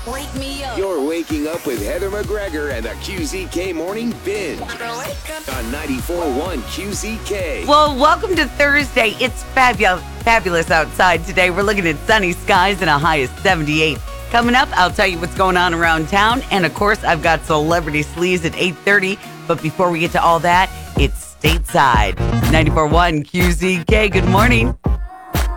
Wake me up. You're waking up with Heather McGregor and the QZK Morning Binge on 94.1 QZK. Well, welcome to Thursday. It's fabulous outside today. We're looking at sunny skies and a high of 78. Coming up, I'll tell you what's going on around town. And, of course, I've got Celebrity Sleaze at 8:30. But before we get to all that, it's Stateside. 94.1 QZK. Good morning.